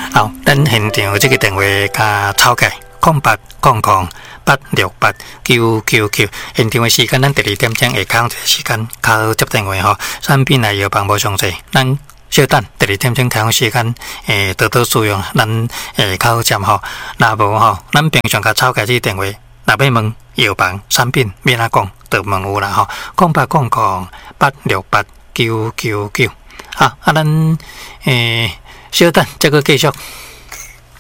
好，咱现场有这个电话加抄起0800-868-999，现场的时间咱第2点钟下空一个时间靠接电话吼，产品内容帮无详细，咱小等第2点钟开放时间，多多使用，咱靠接吼，若无吼，咱平常甲抄起这个电话，若要问药房产品免哪讲，就问有啦吼，0800-868-999，好，咱小等再个继续。